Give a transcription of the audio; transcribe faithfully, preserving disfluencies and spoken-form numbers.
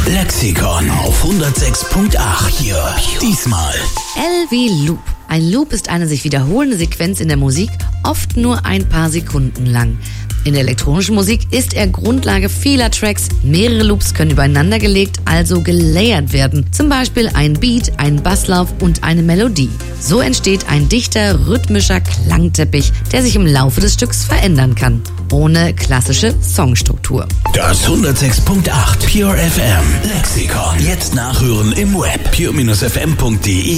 Lexikon auf hundertsechs Komma acht. Hier, diesmal. L wie Loop. Ein Loop ist eine sich wiederholende Sequenz in der Musik, oft nur ein paar Sekunden lang. In der elektronischen Musik ist er Grundlage vieler Tracks. Mehrere Loops können übereinander gelegt, also gelayert werden. Zum Beispiel ein Beat, ein Basslauf und eine Melodie. So entsteht ein dichter, rhythmischer Klangteppich, der sich im Laufe des Stücks verändern kann. Ohne klassische Songstruktur. Das hundertsechs Komma acht Pure F M Lexikon. Jetzt nachhören im Web pure Bindestrich f m punkt d e.